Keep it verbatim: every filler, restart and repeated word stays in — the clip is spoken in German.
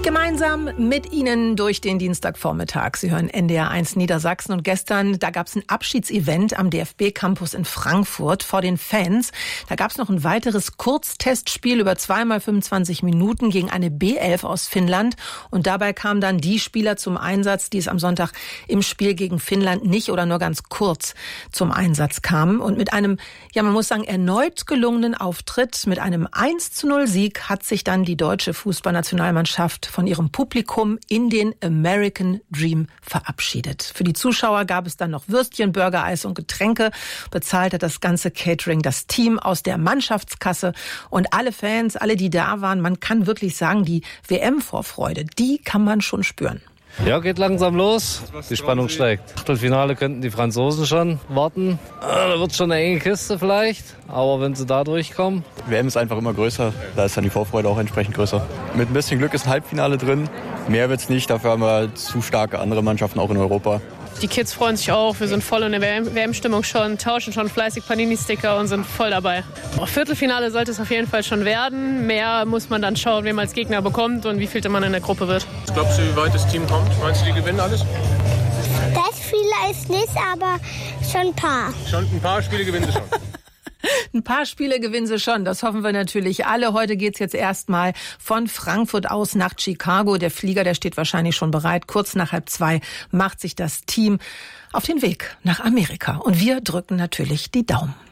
Gemeinsam mit Ihnen durch den Dienstagvormittag. Sie hören N D R eins Niedersachsen und gestern, da gab es ein Abschiedsevent am D F B-Campus in Frankfurt vor den Fans. Da gab es noch ein weiteres Kurztestspiel über zweimal fünfundzwanzig Minuten gegen eine B elf aus Finnland und dabei kamen dann die Spieler zum Einsatz, die es am Sonntag im Spiel gegen Finnland nicht oder nur ganz kurz zum Einsatz kamen. Und mit einem, ja man muss sagen, erneut gelungenen Auftritt, mit einem eins zu null Sieg hat sich dann die deutsche Fußballnationalmannschaft von ihrem Publikum in den American Dream verabschiedet. Für die Zuschauer gab es dann noch Würstchen, Burger, Eis und Getränke. Bezahlt hat das ganze Catering das Team aus der Mannschaftskasse. Und alle Fans, alle, die da waren, man kann wirklich sagen, die W M-Vorfreude, die kann man schon spüren. Ja, geht langsam los. Die Spannung steigt. Achtelfinale könnten die Franzosen schon warten. Da wird schon eine enge Kiste vielleicht. Aber wenn sie da durchkommen. W M ist einfach immer größer. Da ist dann die Vorfreude auch entsprechend größer. Mit ein bisschen Glück ist ein Halbfinale drin. Mehr wird's nicht. Dafür haben wir zu starke andere Mannschaften auch in Europa. Die Kids freuen sich auch. Wir sind voll in der W M-Stimmung schon, tauschen schon fleißig Panini-Sticker und sind voll dabei. Oh, Viertelfinale sollte es auf jeden Fall schon werden. Mehr muss man dann schauen, wen man als Gegner bekommt und wie viel man in der Gruppe wird. Was glaubst du, wie weit das Team kommt? Meinst du, die gewinnen alles? Das vielleicht nicht, aber schon ein paar. Schon ein paar Spiele gewinnen sie schon. Ein paar Spiele gewinnen sie schon, das hoffen wir natürlich alle. Heute geht's jetzt erstmal von Frankfurt aus nach Chicago. Der Flieger, der steht wahrscheinlich schon bereit. Kurz nach halb zwei macht sich das Team auf den Weg nach Amerika. Und wir drücken natürlich die Daumen.